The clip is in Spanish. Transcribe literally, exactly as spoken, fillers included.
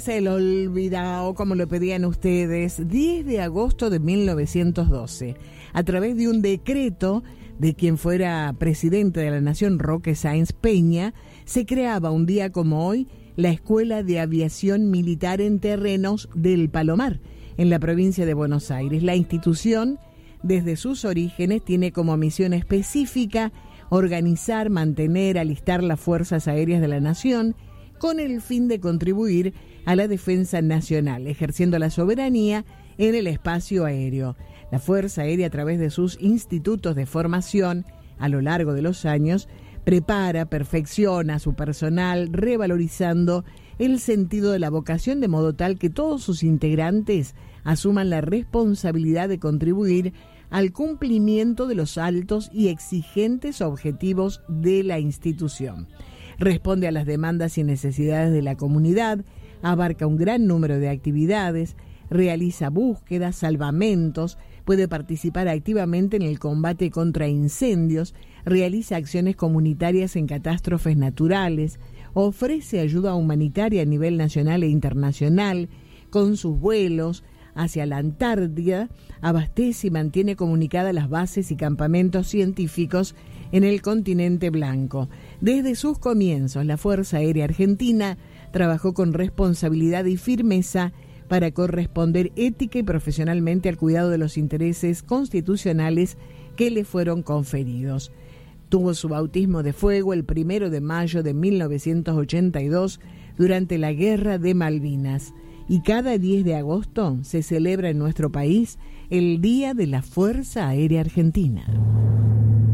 Se lo olvidado, como lo pedían ustedes, diez de agosto de mil novecientos doce, a través de un decreto de quien fuera presidente de la Nación, Roque Sáenz Peña, se creaba un día como hoy la Escuela de Aviación Militar en Terrenos del Palomar, en la provincia de Buenos Aires. La institución, desde sus orígenes, tiene como misión específica organizar, mantener, alistar las Fuerzas Aéreas de la Nación, con el fin de contribuir a la defensa nacional, ejerciendo la soberanía en el espacio aéreo. La Fuerza Aérea, a través de sus institutos de formación, a lo largo de los años, prepara, perfecciona a su personal, revalorizando el sentido de la vocación, de modo tal que todos sus integrantes asuman la responsabilidad de contribuir al cumplimiento de los altos y exigentes objetivos de la institución. Responde a las demandas y necesidades de la comunidad, abarca un gran número de actividades, realiza búsquedas, salvamentos, puede participar activamente en el combate contra incendios, realiza acciones comunitarias en catástrofes naturales, ofrece ayuda humanitaria a nivel nacional e internacional, con sus vuelos hacia la Antártida, abastece y mantiene comunicadas las bases y campamentos científicos en el continente blanco. Desde sus comienzos, la Fuerza Aérea Argentina trabajó con responsabilidad y firmeza para corresponder ética y profesionalmente al cuidado de los intereses constitucionales que le fueron conferidos. Tuvo su bautismo de fuego el primero de mayo de mil novecientos ochenta y dos durante la Guerra de Malvinas, y cada diez de agosto se celebra en nuestro país el Día de la Fuerza Aérea Argentina.